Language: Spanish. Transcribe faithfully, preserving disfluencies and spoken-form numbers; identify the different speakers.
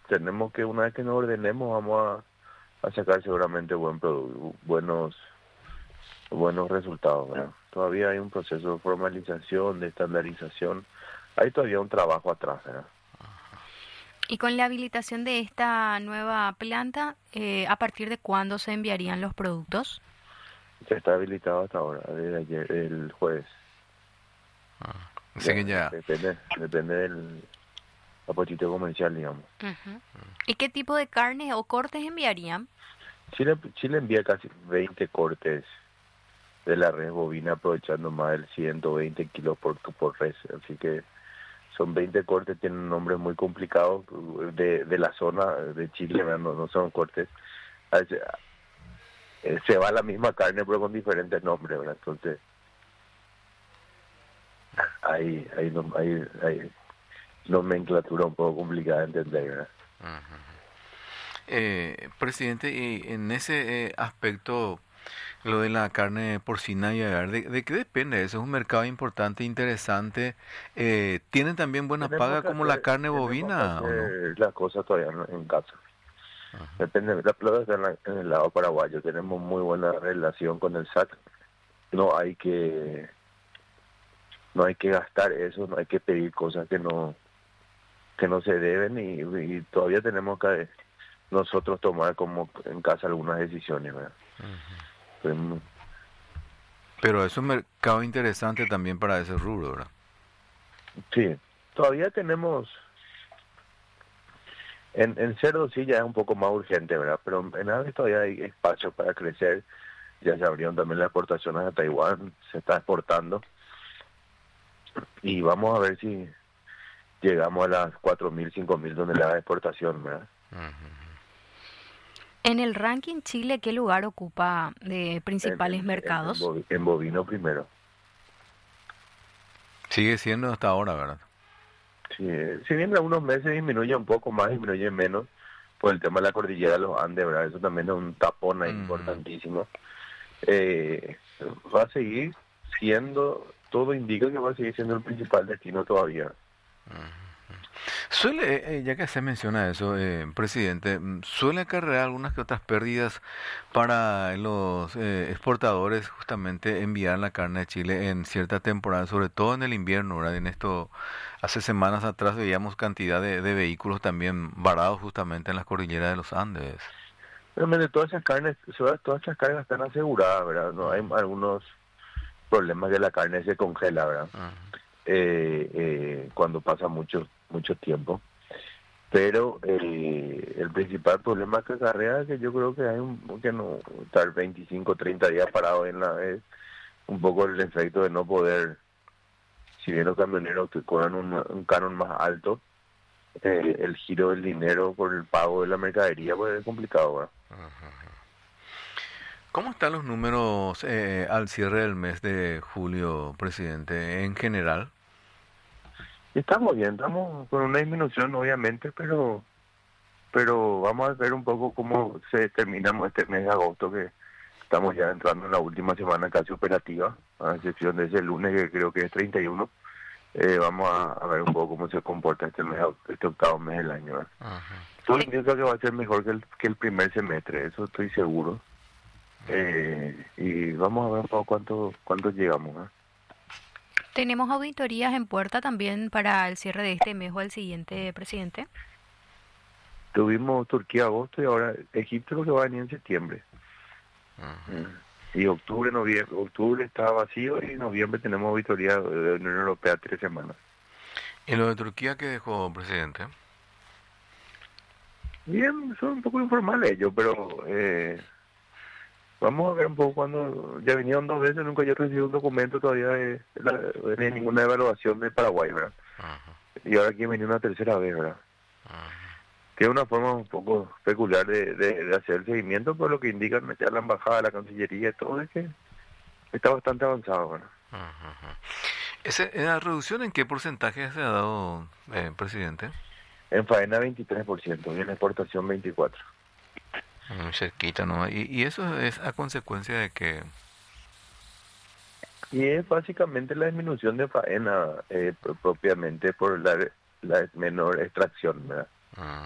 Speaker 1: tenemos que, una vez que nos ordenemos, vamos a, a sacar seguramente buen produ- buenos buenos resultados, ¿verdad? Todavía hay un proceso de formalización, de estandarización, hay todavía un trabajo atrás, ¿verdad?
Speaker 2: Y con la habilitación de esta nueva planta, eh, ¿a partir de cuándo se enviarían los productos?
Speaker 1: Se está habilitado hasta ahora, desde ayer, el jueves.
Speaker 3: Ah, así
Speaker 1: Ya,
Speaker 3: que ya.
Speaker 1: depende, depende del apetito comercial, digamos.
Speaker 2: Ujú. ¿Y qué tipo de carne o cortes enviarían?
Speaker 1: Chile, Chile envía casi veinte cortes de la res bovina, aprovechando más del ciento veinte kilos por, por res, así que son veinte cortes, tienen nombres muy complicados de, de la zona de Chile, ¿verdad? No, no son cortes. A veces, eh, se va la misma carne pero con diferentes nombres, ¿verdad? Entonces, hay, hay, nom- hay, hay nomenclatura un poco complicada de entender, ¿verdad?
Speaker 3: Ujú. Eh, presidente, y en ese eh, aspecto, lo de la carne porcina y agar, ¿de, de qué depende? Eso es un mercado importante, interesante. Eh, ¿tienen también buena
Speaker 1: Tenemos
Speaker 3: paga
Speaker 1: que
Speaker 3: como la
Speaker 1: hacer,
Speaker 3: carne
Speaker 1: tenemos que
Speaker 3: bovina o no?
Speaker 1: hacer las cosas todavía en en casa.
Speaker 3: Ajá.
Speaker 1: Depende, la plata está en, la- en el lado paraguayo, tenemos muy buena relación con el S A C, no hay que no hay que gastar eso, no hay que pedir cosas que no que no se deben y, y todavía tenemos que nosotros tomar como en casa algunas decisiones, ¿verdad? Pues,
Speaker 3: Pero es un mercado interesante también para ese rubro, ¿verdad?
Speaker 1: sí, todavía tenemos en, en cerdo sí ya es un poco más urgente, ¿verdad? Pero en aves todavía hay espacio para crecer, ya se abrieron también las exportaciones a Taiwán, se está exportando y vamos a ver si llegamos a las cuatro mil, cinco mil toneladas de exportación, ¿verdad?
Speaker 3: Ujú.
Speaker 2: En el ranking Chile, ¿qué lugar ocupa de
Speaker 1: En,
Speaker 2: principales
Speaker 1: en, en, en
Speaker 2: mercados?
Speaker 1: bovi- en bovino primero.
Speaker 3: Sigue siendo hasta ahora, ¿verdad?
Speaker 1: Sí, eh, si bien en algunos meses disminuye un poco más, disminuye menos, por el tema de la cordillera de los Andes, ¿verdad? Eso también es un tapón ahí
Speaker 3: Ujú.
Speaker 1: importantísimo. Eh, va a seguir siendo, todo indica que va a seguir siendo el principal destino todavía.
Speaker 3: Suele, eh, eh, ya que se menciona eso, eh, presidente, mm, suele acarrear algunas que otras pérdidas para los eh, exportadores justamente enviar la carne de Chile en cierta temporada, sobre todo en el invierno, ¿verdad? En esto, hace semanas atrás veíamos cantidad de, de vehículos también varados justamente en las cordilleras de los Andes.
Speaker 1: Realmente todas esas carnes, todas todas esas cargas están aseguradas, ¿verdad? No hay algunos problemas que la carne se congela, ¿verdad?
Speaker 3: Ujú.
Speaker 1: Eh, eh, cuando pasa mucho mucho tiempo. Pero eh, el principal problema que acarrea es que yo creo que hay un, que no estar veinticinco, treinta días parado en la es un poco el efecto de no poder, si bien los camioneros que cobran un, un canon más alto, eh, el giro del dinero por el pago de la mercadería pues es complicado, ¿verdad?
Speaker 3: ¿Cómo están los números eh, al cierre del mes de julio, presidente, en general?
Speaker 1: Y estamos bien, estamos con una disminución obviamente, pero pero vamos a ver un poco cómo se terminamos este mes de agosto, que estamos ya entrando en la última semana casi operativa, a excepción de ese lunes que creo que es treinta y uno. Eh, vamos a, a ver un poco cómo se comporta este mes, este octavo mes del año, ¿verdad?
Speaker 3: Ajá.
Speaker 1: Todo indica que va a ser mejor que el, que el primer semestre, eso estoy seguro. Eh, y vamos a ver un poco cuánto, cuánto llegamos, ¿verdad?
Speaker 2: ¿Tenemos auditorías en puerta también para el cierre de este mes o el siguiente, presidente?
Speaker 1: Tuvimos Turquía agosto y ahora Egipto lo que va a venir en septiembre. Mm. Y octubre, noviembre, octubre está vacío y en noviembre tenemos auditoría de la Unión Europea tres semanas.
Speaker 3: ¿Y lo de Turquía qué dejó, presidente?
Speaker 1: Bien, son un poco informales ellos, pero eh, vamos a ver un poco cuando ya vinieron dos veces, nunca yo recibí un documento todavía de, la- de ninguna evaluación de Paraguay, ¿verdad?
Speaker 3: Ajá.
Speaker 1: Y ahora aquí venía una tercera vez, ¿verdad?
Speaker 3: Ajá.
Speaker 1: Que es una forma un poco peculiar de, de, de hacer el seguimiento, por lo que indican meter a la embajada, a la cancillería y todo, es que está bastante avanzado, ¿verdad?
Speaker 3: Ajá, ajá. Ese, ¿la reducción en qué porcentaje se ha dado, eh, presidente?
Speaker 1: En faena veintitrés por ciento y en exportación veinticuatro por ciento.
Speaker 3: Muy cerquita, ¿no? Y, y eso es a consecuencia de que...
Speaker 1: Y es básicamente la disminución de faena eh, pro- propiamente por la, la menor extracción, ¿verdad?
Speaker 3: Ah,